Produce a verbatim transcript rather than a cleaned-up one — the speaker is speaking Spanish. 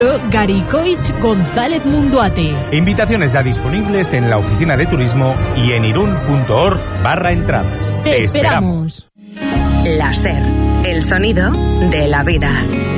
Garicoich González Munduate. Invitaciones ya disponibles en la oficina de turismo y en irún punto org barra entradas. Te esperamos. La SER, el sonido de la vida.